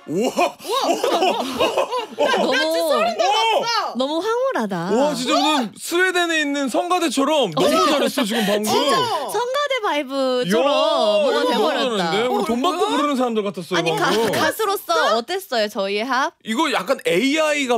우와. 너무 황홀하다. 와 진짜 무슨 스웨덴에 있는 성가대처럼 너무 잘했어 지금 방금. 성가대 바이브처럼 이야, 뭐가 이거 너무 돼버렸다. 잘하는데? 우리 돈 받고 부르는 사람들 같았어요. 아니 방금. 가수로서 어땠어요 저희의 합? 이거 약간 AI가